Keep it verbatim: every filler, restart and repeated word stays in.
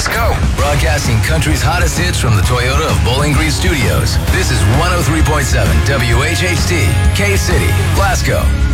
Let's go. Broadcasting country's hottest hits from the Toyota of Bowling Green Studios. This is one oh three point seven W H H T, K-City, Glasgow.